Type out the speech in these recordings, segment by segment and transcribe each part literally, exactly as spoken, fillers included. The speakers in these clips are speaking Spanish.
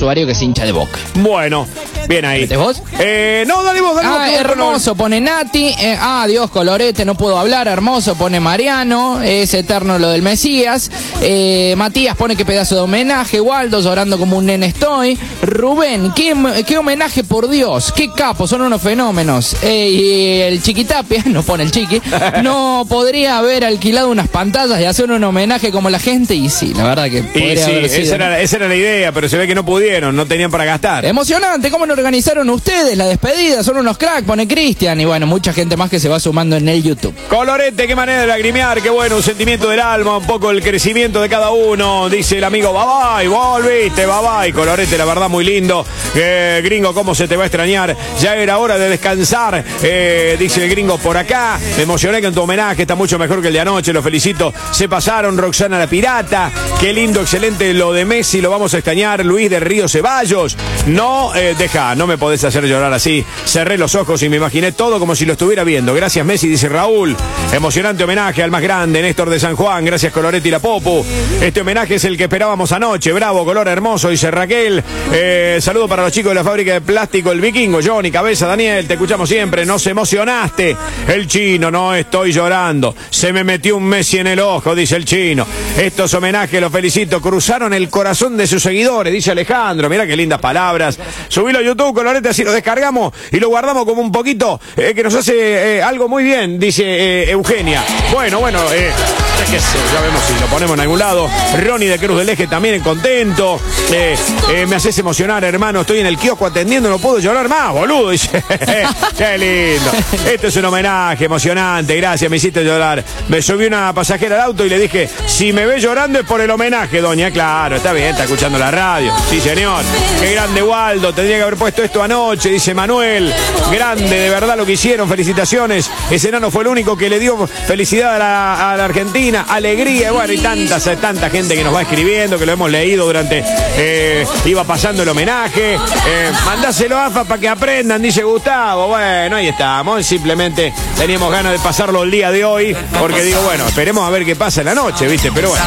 usuario que es hincha de Boca. Bueno, bien ahí. ¿Metés vos? Eh, no, dale vos, dale vos. Ah, hermoso, pone Nati. Eh, ah, Dios, colorete, no puedo hablar. Hermoso, pone Mariano. Es eterno lo del Mesías. Eh, Matías pone qué pedazo de homenaje. Waldo, llorando como un nene estoy. Rubén, qué, qué homenaje, por Dios. Qué capos, son unos fenómenos. Eh, y el Chiquitapia, no pone el Chiqui, no podría haber alquilado unas pantallas y hacer un homenaje como la gente. Y sí, la verdad que podría y sí, haber sido, esa, ¿no? era, esa era la idea, pero se ve que no pudieron, no tenían para gastar. Emocionante, ¿cómo lo organizaron ustedes? La despedida, son unos cracks, pone Cristian. Y bueno, mucha gente más que se va sumando en el YouTube. Colorete, qué manera de lagrimear, qué bueno, un sentimiento del alma, un poco el crecimiento de cada uno, dice el amigo Babay, volviste, Babay. Colorete, la verdad, muy lindo. Eh, gringo, cómo se te va a extrañar. Ya era hora de descansar, eh, dice el gringo por acá. Me emocioné con tu homenaje, está mucho mejor que el de anoche, lo felicito. Se pasaron, Roxana la Pirata. Qué lindo, excelente lo de Messi, lo vamos a extrañar. Luis de Río Ceballos. No, eh, deja, no me podés hacer llorar así. Cerré los ojos y me imaginé todo como si lo estuviera viendo. Gracias, Messi, dice Raúl. Emocionante homenaje al más grande, Néstor de San Juan. Gracias, Colorete y la Popu. Este homenaje es el que esperábamos anoche. Bravo, color hermoso, dice Raquel. Eh, saludo para los chicos de la fábrica de plástico El Vikingo. Johnny, Cabeza, Daniel, te escuchamos siempre. Nos emocionaste. El chino, no estoy llorando. Se me metió un Messi en el ojo, dice el chino. Estos homenajes, los felicito. Cruzaron el corazón de sus seguidores, dice Alejandro. Mira qué lindas palabras. Subilo a YouTube, Colorete, así lo descargamos y lo guardamos como un poquito, eh, que nos hace eh, algo muy bien, dice eh, Eugenia. Bueno, bueno, eh, qué sé, ya vemos si lo ponemos en algún lado. Ronnie de Cruz del Eje también contento. Eh, eh, me haces emocionar, hermano. Estoy en el kiosco atendiendo, no puedo llorar más, boludo. Dice, qué lindo. Esto es un homenaje emocionante. Gracias, me hiciste llorar. Me subí una pasajera al auto y le dije, si me ve llorando es por el homenaje, doña. Claro, está bien, está escuchando la radio. Sí, señor. Qué grande, Waldo. Tendría que haber puesto esto anoche, dice Manuel. Grande, de verdad lo que hicieron. Felicitaciones. Ese enano fue el único que le dio felicidad a la, a la Argentina, alegría. Bueno, y tanta, tanta gente que nos va escribiendo, que lo hemos leído durante... Eh, iba pasando el homenaje. Eh, mandáselo a AFA para que aprendan, dice Gustavo. Bueno, ahí estamos. Simplemente teníamos ganas de pasarlo el día de hoy, porque digo, bueno, esperemos a ver qué pasa en la noche, ¿viste? Pero bueno,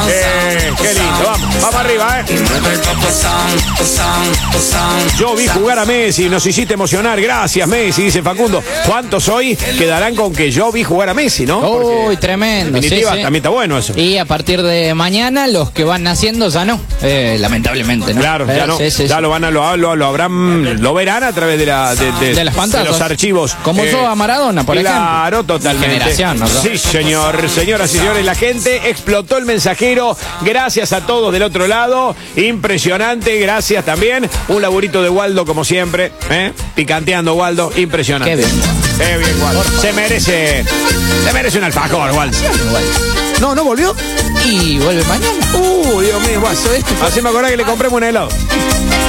eh, qué lindo. Vamos, vamos arriba, ¿eh? Yo vi jugar a Messi, nos hiciste emocionar. Gracias, Messi, dice Facundo. ¿Cuántos hoy quedarán con que yo vi jugar a Messi, no? Porque Uy, tremendo. en definitiva, sí, sí. también está bueno eso. Y a partir de mañana, los que van naciendo ya no. Eh, lamentablemente, ¿no? Claro, ya Eh, no. sí, sí, ya sí. lo van a lo, lo, lo habrán, lo verán a través de la de, de, De las pantallas. de los archivos. Como Eh, yo a Maradona, por ejemplo. Claro, totalmente. Mi generación, ¿no? Sí, señor. Señoras y señores, la gente explotó el mensajero. Gracias a todos del otro lado. Impresionante. Gracias también. Un laburito de Waldo, como siempre. ¿eh? Picanteando, Waldo. Impresionante. Qué bien. Qué bien, Waldo. Se merece. Se merece un alfajor, Waldo. No, ¿no volvió? Y vuelve mañana. Uh, Dios mío, Waldo. Así me acordé que le compremos un helado.